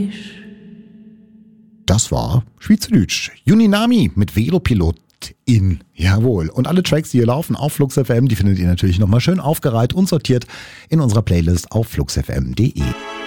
Das war Schweizerdeutsch. Juninami mit Velopilot in. Jawohl. Und alle Tracks, die hier laufen auf Flux FM, die findet ihr natürlich nochmal schön aufgereiht und sortiert in unserer Playlist auf fluxfm.de.